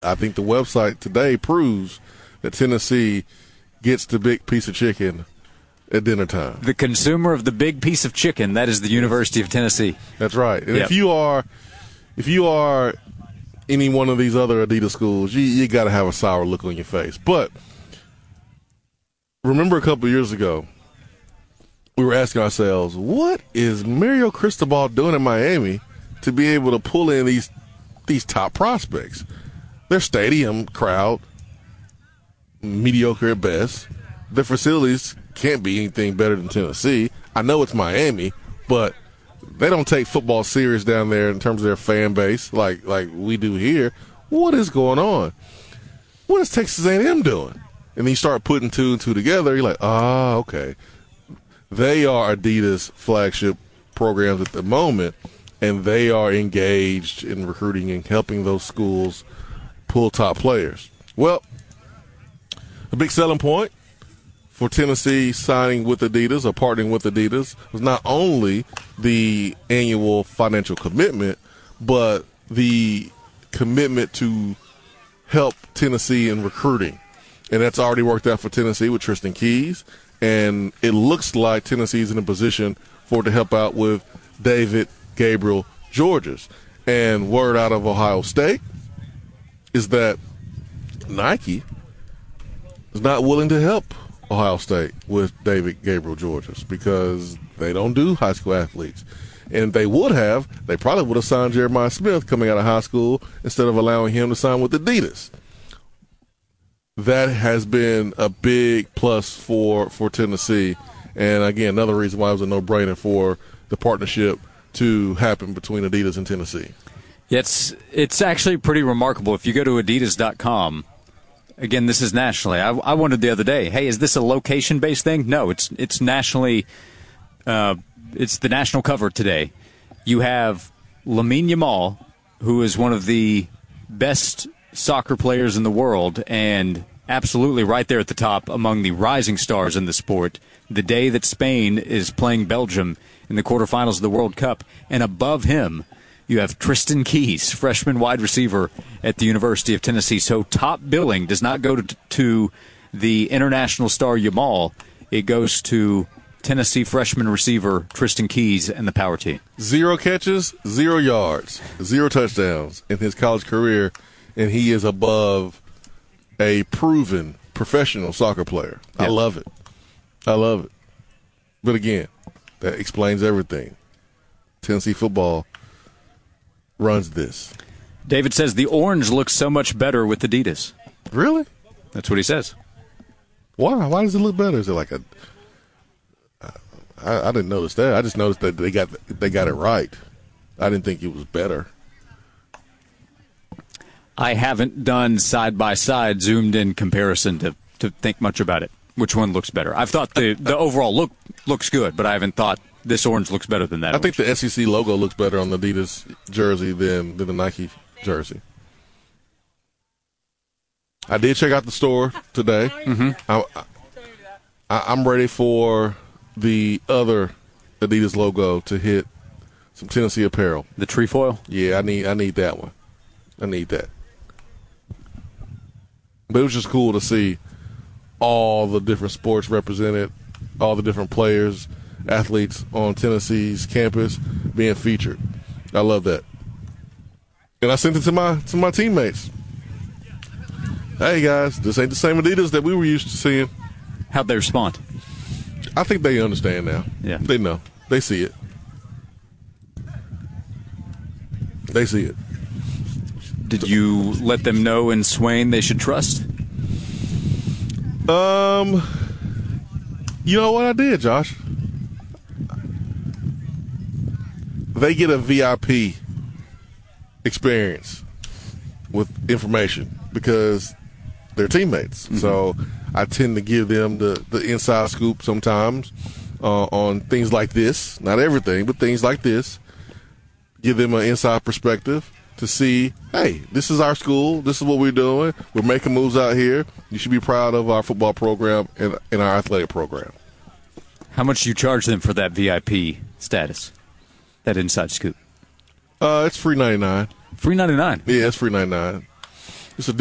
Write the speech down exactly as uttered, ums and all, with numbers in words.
I think the website today proves that Tennessee gets the big piece of chicken at dinner time. The consumer of the big piece of chicken, that is the University of Tennessee. That's right. And yep. if you are if you are any one of these other Adidas schools, you, you got to have a sour look on your face. But remember a couple of years ago, we were asking ourselves, what is Mario Cristobal doing in Miami to be able to pull in these these top prospects? Their stadium crowd, mediocre at best. Their facilities can't be anything better than Tennessee. I know it's Miami, but they don't take football serious down there in terms of their fan base like like we do here. What is going on? What is Texas A and M doing? And then you start putting two and two together. You're like, ah, okay. They are Adidas flagship programs at the moment, and they are engaged in recruiting and helping those schools pull top players. Well, a big selling point for Tennessee signing with Adidas or partnering with Adidas was not only the annual financial commitment, but the commitment to help Tennessee in recruiting. And that's already worked out for Tennessee with Tristan Keys. And it looks like Tennessee's in a position for it to help out with David Gabriel Georges. And word out of Ohio State is that Nike is not willing to help Ohio State with David Gabriel Georges because they don't do high school athletes. And if they would have, they probably would have signed Jeremiah Smith coming out of high school instead of allowing him to sign with Adidas. That has been a big plus for, for Tennessee. And, again, another reason why it was a no-brainer for the partnership to happen between Adidas and Tennessee. It's, it's actually pretty remarkable. If you go to adidas dot com, again, this is nationally. I, I wondered the other day, hey, is this a location-based thing? No, it's it's nationally. Uh, it's the national cover today. You have Lamine Yamal, who is one of the best soccer players in the world and absolutely right there at the top among the rising stars in the sport, the day that Spain is playing Belgium in the quarterfinals of the World Cup. And above him, you have Tristan Keys, freshman wide receiver at the University of Tennessee. So top billing does not go to, to the international star Yamal. It goes to Tennessee freshman receiver Tristan Keys and the power team. Zero catches, zero yards, zero touchdowns in his college career, and he is above a proven professional soccer player. Yep. I love it. I love it. But again, that explains everything. Tennessee football runs this. David says the orange looks so much better with Adidas. Really? That's what he says. Why? Why does it look better? Is it like a? I, I didn't notice that. I just noticed that they got they got it right. I didn't think it was better. I haven't done side by side zoomed in comparison to, to think much about it. Which one looks better? I've thought the, the overall look looks good, but I haven't thought this orange looks better than that. I orange. think the S E C logo looks better on the Adidas jersey than, than the Nike jersey. I did check out the store today. Mm-hmm. I, I, I'm ready for the other Adidas logo to hit some Tennessee apparel. The trefoil? Yeah, I need I need that one. I need that. But it was just cool to see all the different sports represented, all the different players, athletes on Tennessee's campus being featured. I love that. And I sent it to my to my teammates. Hey, guys, this ain't the same Adidas that we were used to seeing. How'd they respond? I think they understand now. Yeah. They know. They see it. They see it. Did you let them know in Swain they should trust? Um, you know what I did, Josh? They get a V I P experience with information because they're teammates. Mm-hmm. So I tend to give them the, the inside scoop sometimes uh, on things like this. Not everything, but things like this. Give them an inside perspective to see, hey, this is our school. This is what we're doing. We're making moves out here. You should be proud of our football program and, and our athletic program. How much do you charge them for that V I P status, that inside scoop? Uh, it's free ninety-nine. Free ninety-nine? Yeah, it's free ninety-nine.